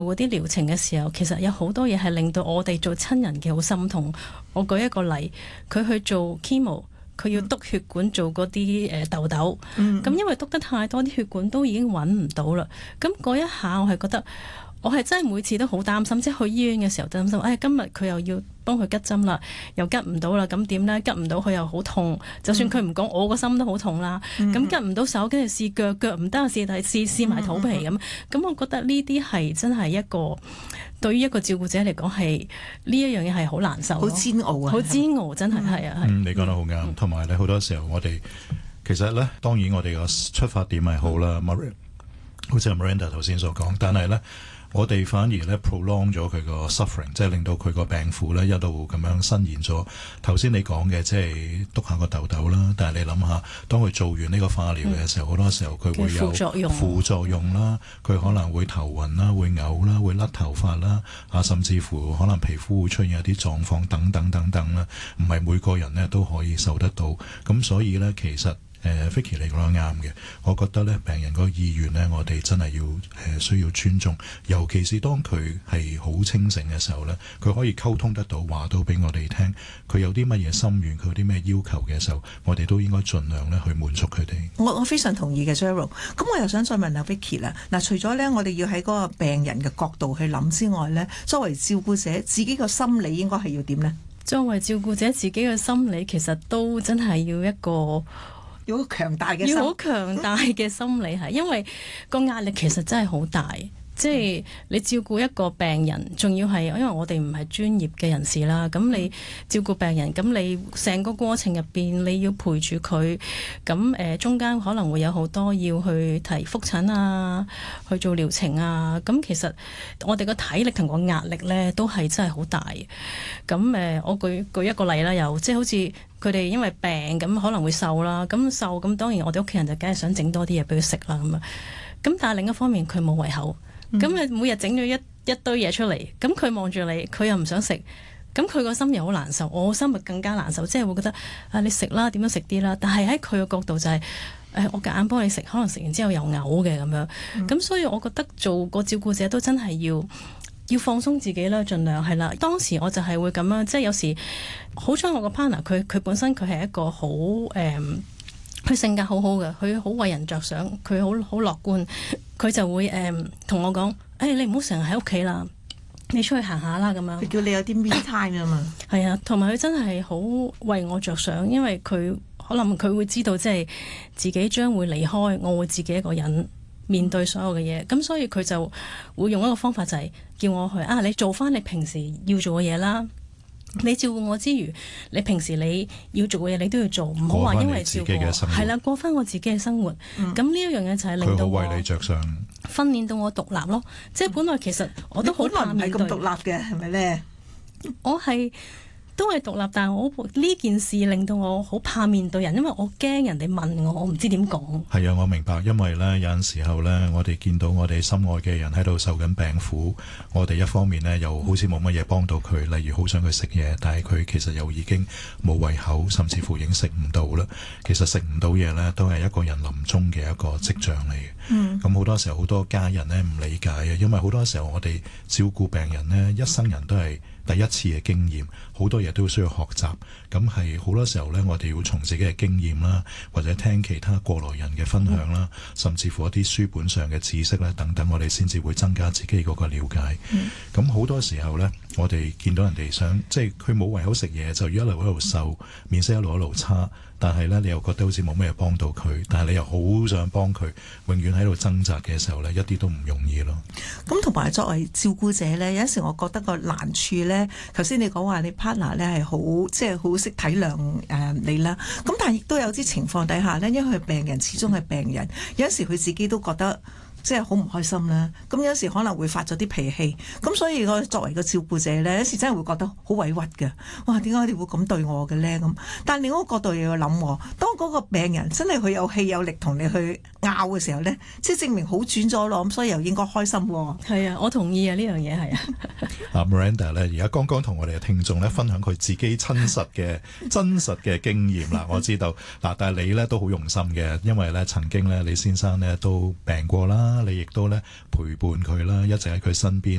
嗰啲療程嘅時候，其實有好多嘢係令到我哋做親人嘅好心痛。我舉一個例，佢去做 chemo， 佢要篤血管做嗰啲痘痘，咁因為篤得太多，啲血管都已經揾唔到啦。咁嗰一下我係覺得，我係真係每次都好擔心，即係去醫院嘅時候擔心，今日佢又要幫佢吉針啦，又吉唔到啦，咁點呢？吉唔到佢又好痛，就算佢唔講，我個心都好痛啦。咁吉唔到手，跟住試腳，腳唔得試埋肚皮咁。咁我覺得呢啲係真係一個對於一個照顧者嚟講係呢一樣嘢係好難受， 好煎熬啊， 好煎熬，真係係啊。 你講得好啱，同埋咧好多時候我哋其實咧，當然我哋個出發點係好啦，好似 Miranda 頭先所講，但係咧。我哋反而咧 prolong 咗佢個 suffering， 即係令到佢個病苦咧一路咁樣伸延咗。頭先你講嘅即係篤下個痘痘啦，但係你諗下，當佢做完呢個化療嘅時候，好多時候佢會有副作用啦，佢可能會頭暈啦，會嘔啦，會甩頭髮啦，甚至乎可能皮膚會出現一啲狀況等等等等啦，唔係每個人咧都可以受得到。咁所以咧，其實Vicky 你講得啱嘅，我覺得咧病人個意願咧，我哋真係要需要尊重，尤其是當佢係好清醒嘅時候咧，佢可以溝通得到，話到俾我哋聽，佢有啲乜嘢心願，佢有啲咩要求嘅時候，我哋都應該盡量咧去滿足佢哋。 我非常同意嘅 Cheryl。咁我又想再問下 Vicky 啦，嗱，除咗咧我哋要喺嗰個病人嘅角度去諗之外咧，作為照顧者自己個心理應該係要點呢？ 作為照顧者自己嘅心理其實都真係要一個。 要好強大嘅心， 要好強大嘅心理係，因為個壓力其實真係好大。即係你照顧一個病人，仲要係因為我哋唔係專業嘅人士啦。咁你照顧病人，咁你成個過程入邊你要陪住佢，咁中間可能會有好多要去提覆診啊，去做療程啊。咁其實我哋個體力同個壓力呢都係真係好大。咁我舉一個例啦，又即係好似佢哋因為病咁可能會瘦啦，咁瘦咁當然我哋屋企人就梗係想整多啲嘢俾佢食啦咁啊。咁但係另一方面佢冇胃口。咁你每日整咗一堆嘢出嚟，咁佢望住你，佢又唔想食，咁佢個心又好難受，我心咪更加難受，即係會覺得你食啦，點樣食啲啦？但係喺佢嘅角度就係我夾硬幫你食，可能食完之後又嘔嘅咁樣，咁所以我覺得做個照顧者都真係要放鬆自己啦，盡量係啦。當時我就係會咁樣，即係有時好彩我個 partner 佢本身佢係一個好佢性格好好嘅，佢好為人着想，佢好樂觀，佢就會同我講，你唔好成日喺屋企啦，你出去行下啦咁樣。 佢叫你有啲 me time 啊嘛。 係啊，同埋佢真係好為我着想，因為佢可能佢會知道即係自己將會離開，我會自己一個人面對所有嘅嘢，咁所以佢就會用一個方法就係叫我去你做翻你平時要做嘅嘢啦。你照顧我之餘，你平時你要做嘅嘢你都要做，唔好話因為照顧我係啦，過翻我自己嘅生活。咁呢一樣嘢就係令到我佢好為你着想， 訓練到我獨立咯。即係本來其實我都好怕面對， 唔係咁獨立嘅係咪咧？ 我係。都係獨立，但係我呢件事令到我好怕面對人，因為我驚人哋問我唔知點講。 係啊，我明白，因為呢，有陣時候呢，我哋見到我哋心愛嘅人喺度受緊病苦，我哋一方面呢又好似冇乜嘢幫到佢，例如好想佢食嘢，但係佢其實又已經冇胃口，甚至乎已經食唔到啦。其實食唔到嘢呢，都係一個人臨終嘅一個跡象嚟嘅。咁好多時候好多家人呢唔理解嘅，因為好多時候我哋照顧病人呢，一生人都係第一次嘅經驗，好多嘢都需要學習。咁係好多時候呢，我哋要從自己嘅經驗啦，或者聽其他過來人嘅分享啦，甚至乎一啲書本上嘅知識啦等等，我哋先至會增加自己嗰個了解。咁好多時候呢，我哋見到人哋想即係佢冇胃口食嘢，就要一路瘦，面色一路差。但係呢，你又覺得好似冇咩幫到佢，但係你又好想幫佢，永遠喺度掙扎嘅時候呢，一啲都唔容易咯。 咁同埋作為照顧者呢，有陣時我覺得個難處呢，頭先你講話你 partner 呢係好即係好識體諒你啦。咁但係亦都有啲情況底下呢，因為佢病人始終係病人，有陣時佢自己都覺得即係好唔開心啦，咁有時可能會發咗啲脾氣，咁所以我作為個照顧者呢，有時真係會覺得好委屈嘅。哇，點解你會咁對我嘅呢？咁，但係另一個角度又要諗，當嗰個病人真係佢有氣有力同你去拗嘅時候呢，即係證明好轉咗咯，咁所以又應該開心喎。 係啊，我同意啊，呢樣嘢係啊。 Miranda 呢，而家剛剛同我哋嘅聽眾呢分享佢自己親實嘅真實嘅經驗啦。我知道嗱，但係你呢都好用心嘅，因為呢曾經呢，李先生呢都病過啦。 啦，你亦都咧陪伴佢啦，一直喺佢身邊。